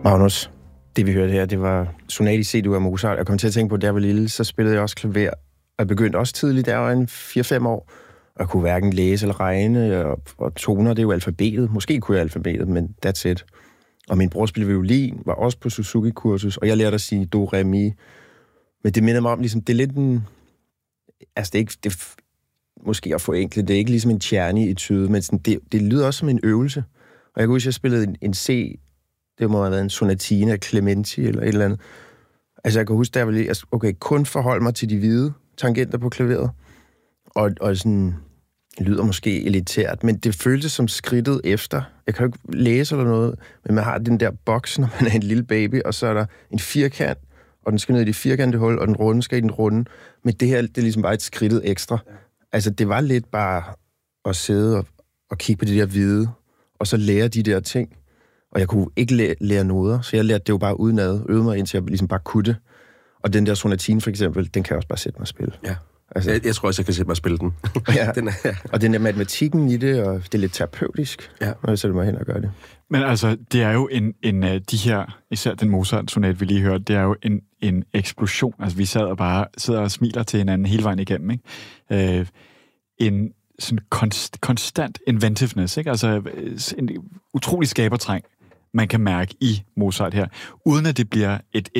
Magnus, det vi hørte her, det var Sonate i C-dur af Mozart. Jeg kom til at tænke på, da jeg var lille, så spillede jeg også klaver. Og jeg begyndte også tidligt, da jeg var en 4-5 år. Og jeg kunne hverken læse eller regne, og toner, det er jo alfabetet. Måske kunne jeg alfabetet, men that's it. Og min bror spillede violin, var også på Suzuki-kursus, og jeg lærte at sige do, re, mi. Men det minder mig om, ligesom, det er lidt en... Altså, det er ikke... Måske at forenkle, det er ikke ligesom en Czerny-etude, men sådan, det lyder også som en øvelse. Og jeg kunne huske, at jeg spillede en C... Det må have været en sonatina af Clementi eller et eller andet. Altså, jeg kan huske, der var lige... Okay, kun forhold mig til de hvide tangenter på klaveret. Og sådan... Det lyder måske elitært, men det føltes som skridtet efter. Jeg kan jo ikke læse eller noget, men man har den der boks, når man er en lille baby, og så er der en firkant, og den skal ned i det firkantede hul, og den runde skal i den runde. Men det her, det er ligesom bare et skridtet ekstra. Ja. Altså, det var lidt bare at sidde og kigge på de der hvide, og så lære de der ting. Og jeg kunne ikke lære noder, så jeg lærte det jo bare udenad, øvede mig indtil jeg ligesom bare kunne det. Og den der sonatine for eksempel, den kan jeg også bare sætte mig og spille. Ja. Altså, jeg tror også, jeg kan sætte mig og spille den. Ja. Og den der matematikken i det, og det er lidt terapeutisk, når jeg sætter mig hen og gør det. Men altså, det er jo de her, især den Mozart-sonat, vi lige hørte, det er jo en eksplosion. Altså, vi sidder og smiler til hinanden hele vejen igennem, ikke? En sådan konstant inventiveness, ikke? Altså, en utrolig skabertræng, man kan mærke i Mozart her, uden at det bliver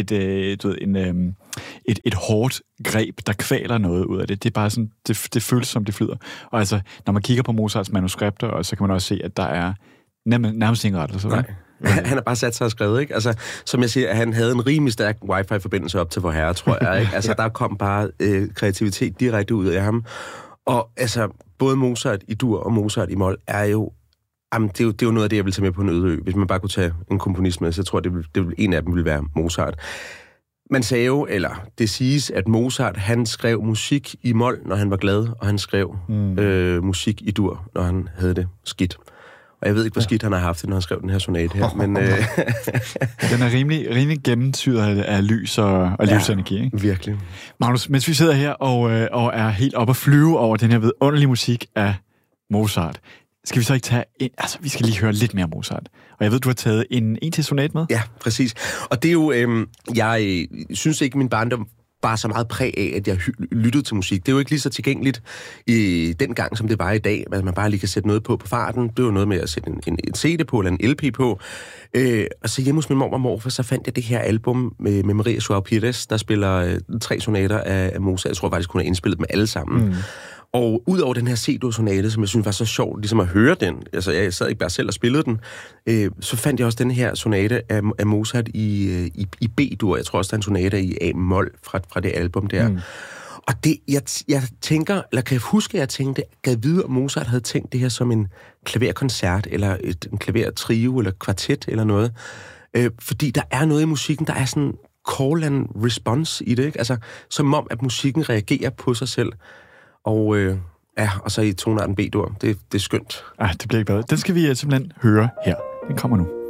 et hårdt greb, der kvaler noget ud af det. Det er bare sådan, det føles som det flyder. Og altså, når man kigger på Mozarts manuskripter, og så kan man også se, at der er nærmest ingen rettelser. Nej. Han har bare sat sig og skrevet, ikke? Altså, som jeg siger, han havde en rimelig stærk wifi-forbindelse op til vor herre, tror jeg, ikke? Altså, der kom bare kreativitet direkte ud af ham. Og altså, både Mozart i dur og Mozart i mol er jo det er jo noget af det, jeg vil tage med på en øde ø. Hvis man bare kunne tage en komponist med, så tror jeg, en af dem ville være Mozart. Man sagde jo, eller det siges, at Mozart, han skrev musik i mol, når han var glad, og han skrev musik i dur, når han havde det skidt. Og jeg ved ikke, hvor skidt han har haft det, når han skrev den her sonate her, men... Den er rimelig gennemsyret af lys og livsenergi, ikke? Virkelig. Magnus, mens vi sidder her og er helt oppe at flyve over den her vidunderlige musik af Mozart, skal vi så ikke tage vi skal lige høre lidt mere Mozart. Og jeg ved, du har taget en til sonat med? Ja, præcis. Og det er jo... jeg synes ikke, min barndom bare så meget præg af, at jeg lyttede til musik. Det er jo ikke lige så tilgængeligt i den gang, som det var i dag, at man bare lige kan sætte noget på farten. Det var noget med at sætte en CD på, eller en LP på. Og så hjemme hos min mor og morfar, så fandt jeg det her album med Maria Joao Pires, der spiller 3 sonater af Mozart. Jeg tror faktisk, hun har indspillet dem alle sammen. Og ud over den her C-dur-sonate, som jeg synes var så sjovt, ligesom at høre den, altså jeg sad ikke bare selv og spillede den, så fandt jeg også den her sonate af Mozart i B-dur. Jeg tror også, der er en sonate i A-mol fra det album der. Og det, jeg tænker, eller kan jeg huske, at jeg tænkte, gad vide, om Mozart havde tænkt det her som en klaverkoncert, eller en klavertrio, eller kvartet, eller noget. Fordi der er noget i musikken, der er sådan call and response i det, ikke? Altså, som om, at musikken reagerer på sig selv. Og og så i tonarten B-dur. Det er skønt. Det bliver ikke bedre. Den skal vi simpelthen høre her. Den kommer nu.